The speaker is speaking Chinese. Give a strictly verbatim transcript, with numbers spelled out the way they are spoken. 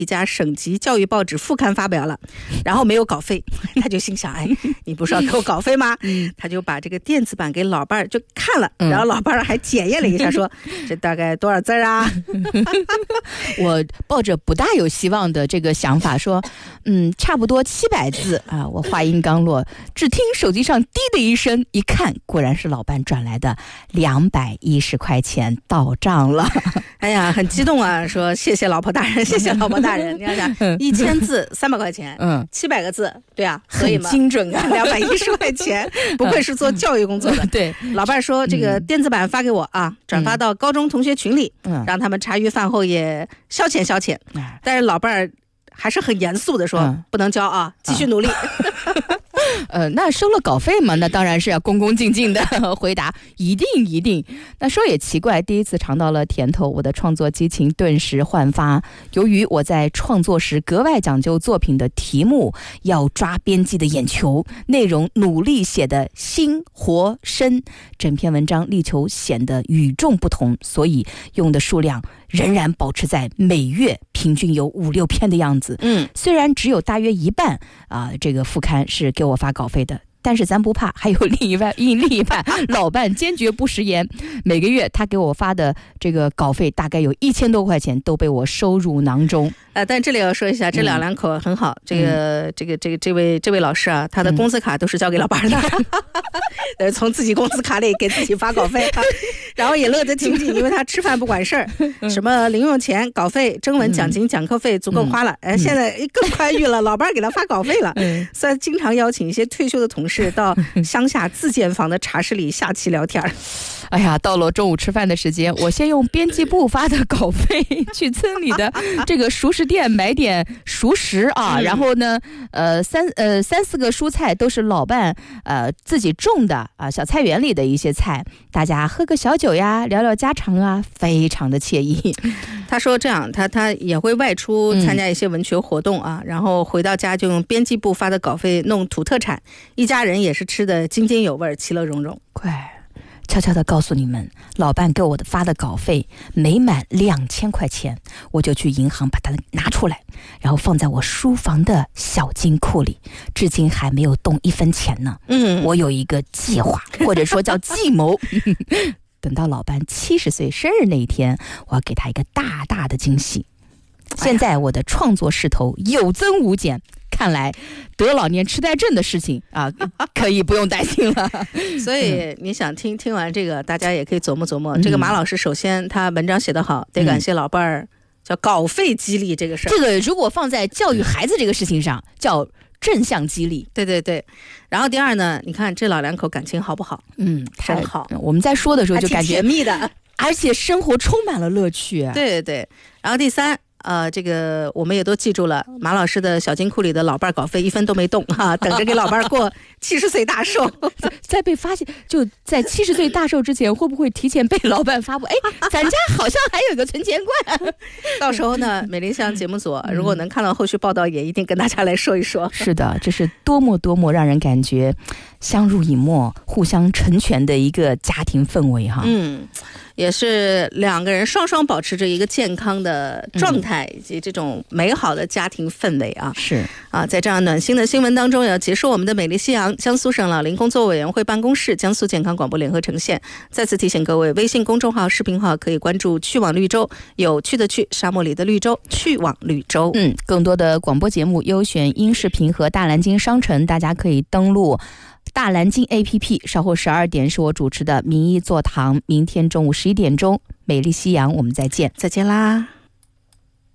一家省级教育报纸副刊发表了，然后没有稿费，他就心想，哎，你不是要给我稿费吗？他就把这个电子版给老伴儿就看了，然后老伴儿还检验了一下，说这大概多少字啊？ 我抱着不大有希望的这个想法说，嗯，差不多七百字啊。我话音刚落，只听手机上滴的一声，一看果然是老伴转来的两百一十块钱到账了。 哎呀，很激动啊，说谢谢老婆大人，谢谢老婆大人。你看看，一千字三百块钱，嗯，七百个字，对啊，所以嘛， 很精准啊， 两百一十块钱，不愧是做教育工作的。 对， 老伴说这个电子版发给我啊，转发到高中同学群里，嗯，让他们茶余饭后也消遣消遣。但是老伴还是很严肃的说，嗯、不能交啊，继续努力。 呃，那收了稿费嘛，那当然是要恭恭敬敬的回答，一定一定。那说也奇怪，第一次尝到了甜头，我的创作激情顿时焕发。由于我在创作时格外讲究作品的题目要抓编辑的眼球，内容努力写得新活深，整篇文章力求显得与众不同，所以用的数量仍然保持在每月平均有五六篇的样子。嗯，虽然只有大约一半啊、呃，这个副刊是给我发稿费的，但是咱不怕，还有另一半，另一半老伴坚决不食言。每个月他给我发的这个稿费大概有一千多块钱，都被我收入囊中。 呃，但这里要说一下，这两两口很好。嗯、这个这个这个这位这位老师啊，他的工资卡都是交给老伴的，呃、嗯，从自己工资卡里给自己发稿费，啊、然后也乐得挺紧，因为他吃饭不管事儿，什么零用钱、稿费、征文、奖金、讲课费足够花了。哎、嗯，现在更宽裕了，老伴给他发稿费了，嗯，所以经常邀请一些退休的同事到乡下自建房的茶室里下棋聊天。 哎呀，到了中午吃饭的时间，我先用编辑部发的稿费去村里的这个熟食店买点熟食啊，嗯、然后呢，呃，三呃三四个蔬菜都是老伴呃自己种的啊，小菜园里的一些菜，大家喝个小酒呀，聊聊家常啊，非常的惬意。 他说这样，他他也会外出参加一些文学活动啊，嗯、然后回到家就用编辑部发的稿费弄土特产，一家人也是吃得津津有味，其乐融融。 快。悄悄地告诉你们，老伴给我的发的稿费每满两千块钱，我就去银行把它拿出来，然后放在我书房的小金库里，至今还没有动一分钱呢。嗯，我有一个计划，或者说叫计谋。等到老伴七十岁生日那一天，我要给他一个大大的惊喜。现在我的创作势头有增无减。看来得老年痴呆症的事情啊，可以不用担心了。 所以你想听听完这个，大家也可以琢磨琢磨。嗯、这个马老师首先他文章写得好，得感谢老伴儿，叫稿费激励这个事儿。 这个如果放在教育孩子这个事情上，叫正向激励。 对对对。然后第二呢，你看这老两口感情好不好？嗯，很好。 我们在说的时候就感觉甜蜜的， 而且生活充满了乐趣。 对对对。然后第三。呃，这个我们也都记住了，马老师的小金库里的老伴稿费一分都没动哈、啊，等着给老伴过七十岁大寿。 在被发现，就在七十岁大寿之前，会不会提前被老板发布？哎，咱家好像还有个存钱罐。 到时候呢，美丽乡节目组如果能看到后续报道，也一定跟大家来说一说。 是的，这是多么多么让人感觉相濡以沫、互相成全的一个家庭氛围哈。 嗯。也是两个人双双保持着一个健康的状态，以及这种美好的家庭氛围啊。 是啊，在这样暖心的新闻当中，也要结束我们的美丽夕阳。江苏省老龄工作委员会办公室、江苏健康广播联合呈现。再次提醒各位，微信公众号、视频号可以关注“去往绿洲”，有趣的去，沙漠里的绿洲，去往绿洲。 嗯，更多的广播节目、优选音视频和大蓝鲸商城，大家可以登录大蓝鲸 A P P。 稍后十二点是我主持的民意座堂，明天中午十一点钟美丽夕阳，我们再见再见啦。